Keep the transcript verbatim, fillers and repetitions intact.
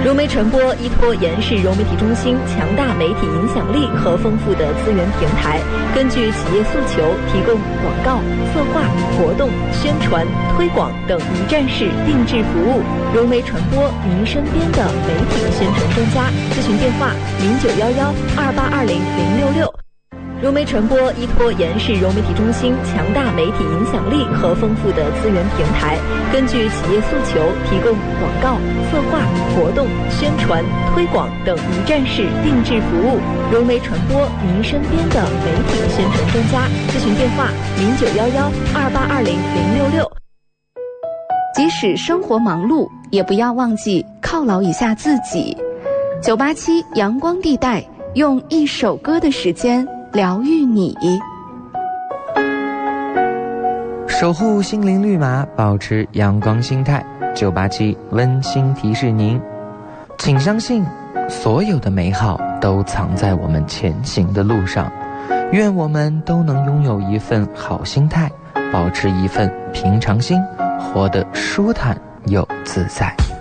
融媒传播依托延世融媒体中心强大媒体影响力和丰富的资源平台，根据企业诉求提供广告、策划、活动、宣传、推广等一站式定制服务。融媒传播，您身边的媒体宣传专家。咨询电话：零九幺幺二八二零零六六。融媒传播依托延世融媒体中心强大媒体影响力和丰富的资源平台，根据企业诉求提供广告、策划、活动、宣传、推广等一站式定制服务。融媒传播，您身边的媒体宣传专家。咨询电话：零九幺幺二八二零零六六。 即使生活忙碌，也不要忘记犒劳一下自己。九八七阳光地带，用一首歌的时间疗愈你， 守护心灵绿码，保持阳光心态。九八七温馨提示您，请相信所有的美好都藏在我们前行的路上。愿我们都能拥有一份好心态，保持一份平常心，活得舒坦又自在。